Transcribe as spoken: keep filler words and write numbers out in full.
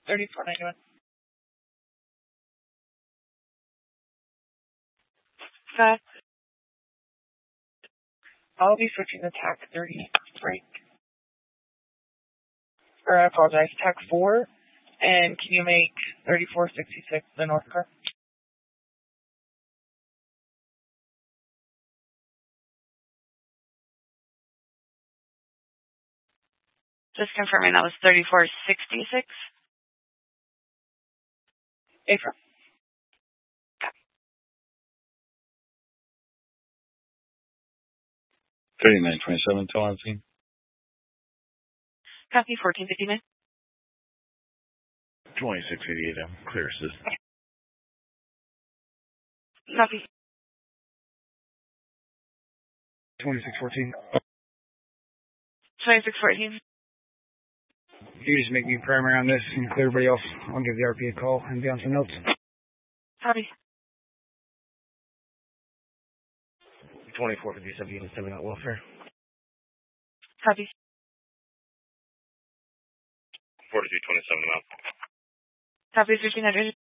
thirty-four ninety-one. Okay. I'll be switching to tack thirty-three. Or I apologize, tack four. And can you make thirty-four sixty-six the north car? Just confirming that was thirty-four sixty-six. April. thirty-nine twenty-seven, till on scene. Copy, fourteen fifty-nine. twenty-six eighty-eight, I'm clear assist. Copy. twenty-six fourteen. twenty-six fourteen. You just make me primary on this and clear everybody else. I'll give the R P a call and be on some notes. Copy. twenty-four fifty-seven, unit seven out welfare. Copy. forty-three twenty-seven out. Copy, fifteen hundred.